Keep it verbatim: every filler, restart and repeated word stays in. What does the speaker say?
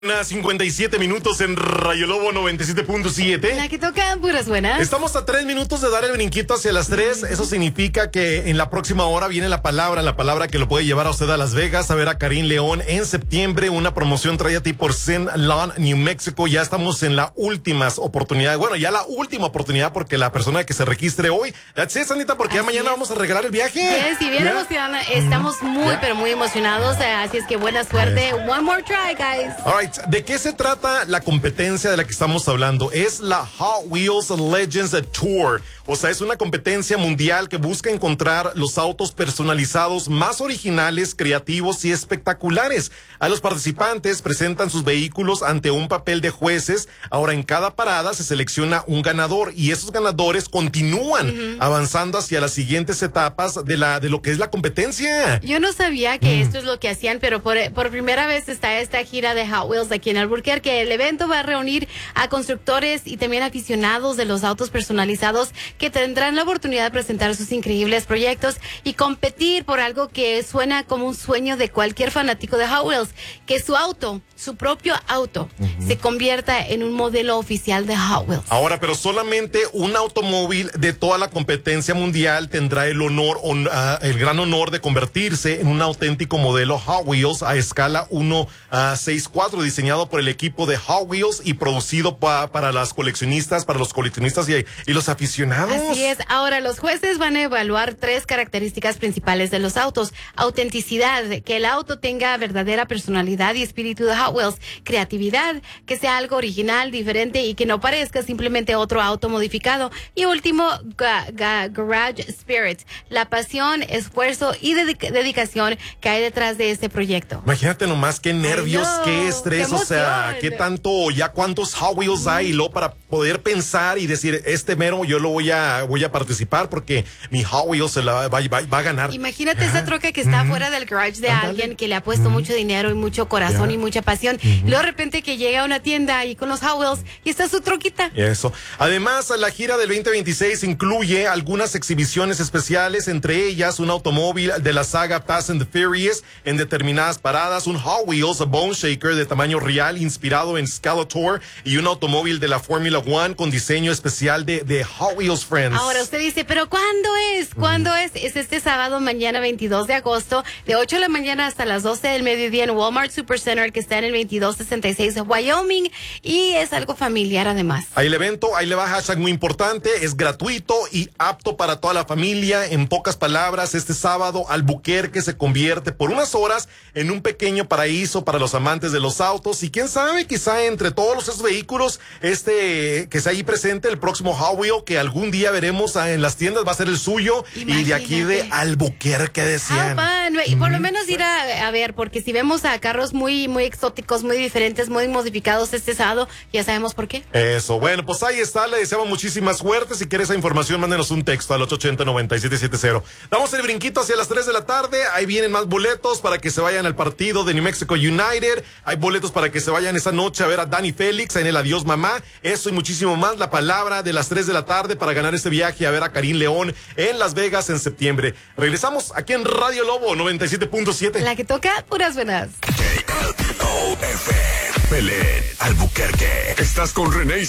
cincuenta y siete minutos en Rayo Lobo noventa y siete punto siete. La que toca puras buenas. Estamos a tres minutos de dar el brinquito hacia las tres. Eso significa que en la próxima hora viene la palabra, la palabra que lo puede llevar a usted a Las Vegas a ver a Karim León en septiembre. Una promoción traída a ti por Zen Lawn, New Mexico. Ya estamos en la últimas oportunidad. Bueno, ya la última oportunidad porque la persona que se registre hoy. That's it, Sanita, porque ya mañana es. Vamos a regalar el viaje. Sí, sí, bien emocionada. Estamos muy, yeah. pero muy emocionados. Así es que buena suerte. Yes. One more try, guys. All right. ¿De qué se trata la competencia de la que estamos hablando? Es la Hot Wheels Legends Tour. O sea, es una competencia mundial que busca encontrar los autos personalizados más originales, creativos y espectaculares. A los participantes presentan sus vehículos ante un papel de jueces. Ahora, en cada parada se selecciona un ganador y esos ganadores continúan uh-huh. avanzando hacia las siguientes etapas de la de lo que es la competencia. Yo no sabía que mm. esto es lo que hacían, pero por, por primera vez está esta gira de Hot Wheels aquí en Albuquerque. El evento va a reunir a constructores y también aficionados de los autos personalizados que tendrán la oportunidad de presentar sus increíbles proyectos y competir por algo que suena como un sueño de cualquier fanático de Hot Wheels, que su auto, su propio auto, uh-huh. se convierta en un modelo oficial de Hot Wheels. Ahora, pero solamente un automóvil de toda la competencia mundial tendrá el honor, on, uh, el gran honor de convertirse en un auténtico modelo Hot Wheels a escala uno sesenta y cuatro, diseñado por el equipo de Hot Wheels y producido pa, para las coleccionistas, para los coleccionistas y, y los aficionados. Así es. Ahora, los jueces van a evaluar tres características principales de los autos. Autenticidad, que el auto tenga verdadera personalidad y espíritu de Hot Wheels. Creatividad, que sea algo original, diferente y que no parezca simplemente otro auto modificado. Y último, ga, ga, Garage Spirit, la pasión, esfuerzo y dedic- dedicación que hay detrás de este proyecto. Imagínate nomás qué nervios, Ay, no, qué estrés, qué o sea, qué tanto, ya cuántos Hot Wheels hay, y luego para poder pensar y decir, este mero yo lo voy a voy a participar porque mi Hot Wheels se la va, va, va a ganar. Imagínate esa troca que está mm-hmm. fuera del garage de Andale. Alguien que le ha puesto mm-hmm. mucho dinero y mucho corazón yeah. y mucha pasión. Mm-hmm. Luego de repente que llega a una tienda ahí con los Hot Wheels y está su troquita. Eso. Además, la gira del veinte veintiséis incluye algunas exhibiciones especiales, entre ellas un automóvil de la saga Fast and the Furious en determinadas paradas, un Hot Wheels Bone Shaker de tamaño real inspirado en Skeletor y un automóvil de la Fórmula One con diseño especial de, de Hot Wheels Friends. Ahora usted dice, ¿pero cuándo es? ¿Cuándo mm. es? Es este sábado, mañana veintidós de agosto, de ocho de la mañana hasta las doce del mediodía en Walmart Supercenter, que está en el veintidós sesenta y seis de Wyoming, y es algo familiar además. Ahí el evento, ahí le va hashtag muy importante, es gratuito y apto para toda la familia. En pocas palabras, este sábado Albuquerque se convierte por unas horas en un pequeño paraíso para los amantes de los autos, y quién sabe, quizá entre todos esos vehículos, este que está ahí presente, el próximo Hot Wheel que algún día veremos en las tiendas va a ser el suyo. Imagínate. Y de aquí de Albuquerque decían. Ah, man. Y por mm-hmm. lo menos ir a, a ver, porque si vemos a carros muy, muy exóticos, muy diferentes, muy modificados este sábado, ya sabemos por qué. Eso, bueno, pues ahí está, le deseamos muchísima suerte. Si quieres esa información, mándenos un texto al ocho ocho cero, nueve siete siete cero. Damos el brinquito hacia las tres de la tarde, ahí vienen más boletos para que se vayan al partido de New Mexico United, hay boletos para que se vayan esa noche a ver a Dani Félix en el Adiós Mamá, eso y muchísimo más, la palabra de las tres de la tarde para ganar este viaje a ver a Karim León en Las Vegas en septiembre. Regresamos aquí en Radio Lobo noventa y siete punto siete. La que toca puras buenas. K L O F, Belén, Albuquerque. Estás con René y